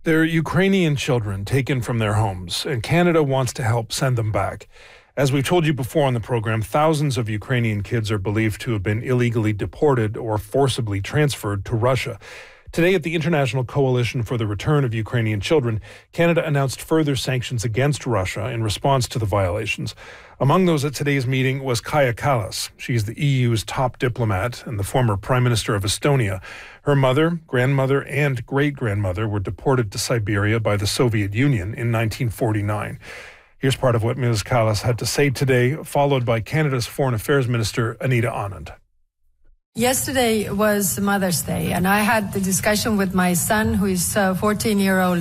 They're Ukrainian children taken from their homes, and Canada wants to help send them back. As we've told you before on the program, thousands of Ukrainian kids are believed to have been illegally deported or forcibly transferred to Russia. Today, at the International Coalition for the Return of Ukrainian Children, Canada announced further sanctions against Russia in response to the violations. Among those at today's meeting was Kaja Kallas. She's the EU's top diplomat and the former Prime Minister of Estonia. Her mother, grandmother, and great-grandmother were deported to Siberia by the Soviet Union in 1949. Here's part of what Ms. Kallas had to say today, followed by Canada's Foreign Affairs Minister, Anita Anand. Yesterday was Mother's Day, and I had the discussion with my son, who is 14-year-old.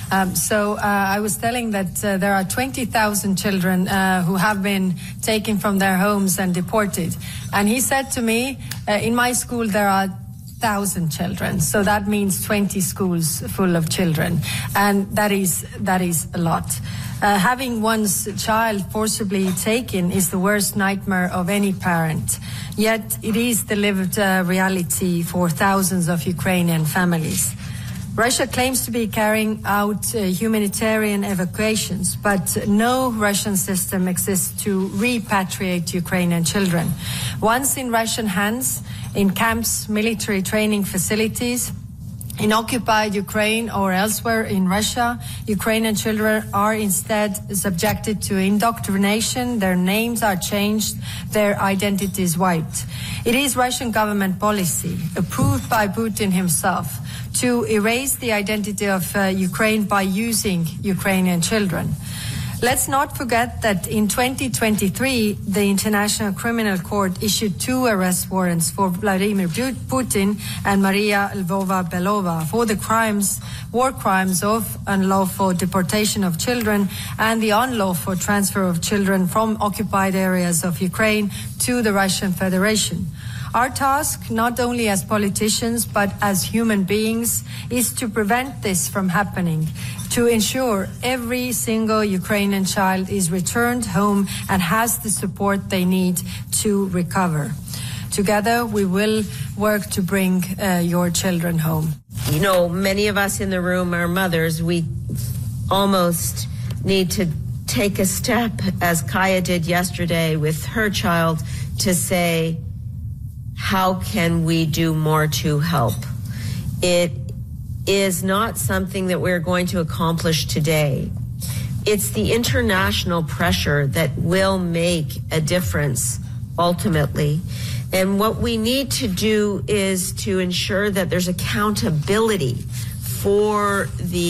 I was telling that there are 20,000 children who have been taken from their homes and deported. And he said to me, in my school there are 1,000 children. So that means 20 schools full of children. And that is a lot. Having one's child forcibly taken is the worst nightmare of any parent. Yet it is the lived reality for thousands of Ukrainian families. Russia claims to be carrying out humanitarian evacuations, but no Russian system exists to repatriate Ukrainian children. Once in Russian hands, in camps, military training facilities, in occupied Ukraine or elsewhere in Russia, Ukrainian children are instead subjected to indoctrination, their names are changed, their identities wiped. It is Russian government policy, approved by Putin himself, to erase the identity of Ukraine by using Ukrainian children. Let's not forget that in 2023, the International Criminal Court issued 2 arrest warrants for Vladimir Putin and Maria Lvova-Belova for the war crimes of unlawful deportation of children and the unlawful transfer of children from occupied areas of Ukraine to the Russian Federation. Our task, not only as politicians, but as human beings, is to prevent this from happening, to ensure every single Ukrainian child is returned home and has the support they need to recover. Together, we will work to bring your children home. You know, many of us in the room are mothers. We almost need to take a step, as Kaja did yesterday with her child, to say, how can we do more to help? It is not something that we're going to accomplish today. It's the international pressure that will make a difference ultimately. And what we need to do is to ensure that there's accountability for the